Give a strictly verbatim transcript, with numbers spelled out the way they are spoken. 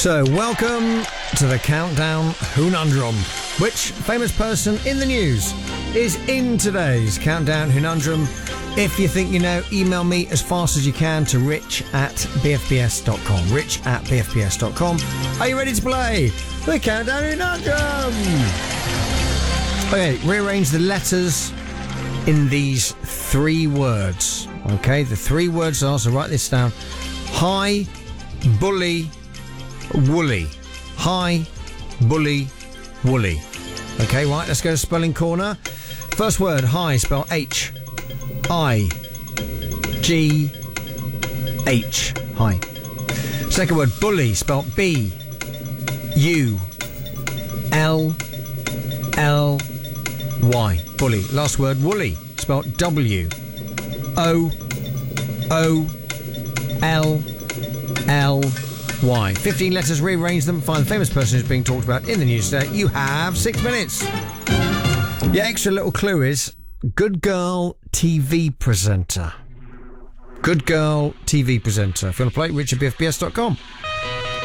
So, welcome to the Countdown Conundrum. Which famous person in the news is in today's Countdown Conundrum? If you think you know, email me as fast as you can to rich at b f b s dot com. rich at b f b s dot com. Are you ready to play the Countdown Conundrum? Okay, rearrange the letters in these three words. Okay, the three words are, so write this down. High, bully, woolly. High, bully, woolly. Okay, right, let's go to spelling corner. First word, high, spell H I G H. High. Second word, bully, spell B U L L Y. Bully. Last word, woolly, spelled W O O L L Y. fifteen letters, rearrange them, find the famous person who's being talked about in the news today. You have six minutes. Your extra little clue is good girl T V presenter. Good girl T V presenter. If you want to play, rich at b f b s dot com.